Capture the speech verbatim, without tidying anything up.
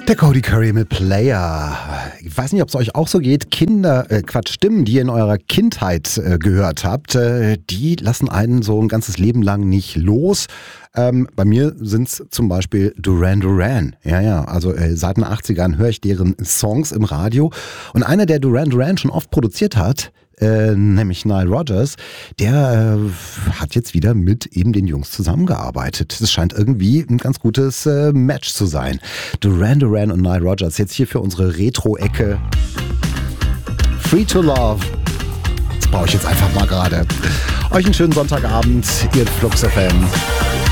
Der Cody Curry mit Player. Ich weiß nicht, ob es euch auch so geht. Kinder, äh, Quatsch, Stimmen, die ihr in eurer Kindheit äh, gehört habt, äh, die lassen einen so ein ganzes Leben lang nicht los. Ähm, bei mir sind es zum Beispiel Duran Duran. Ja, ja, also äh, seit den achtzigern höre ich deren Songs im Radio. Und einer, der Duran Duran schon oft produziert hat, Äh, nämlich Nile Rodgers, der äh, hat jetzt wieder mit eben den Jungs zusammengearbeitet. Das scheint irgendwie ein ganz gutes äh, Match zu sein. Duran Duran und Nile Rodgers jetzt hier für unsere Retro-Ecke. Free to Love. Das brauche ich jetzt einfach mal gerade. Euch einen schönen Sonntagabend, ihr Flux F M.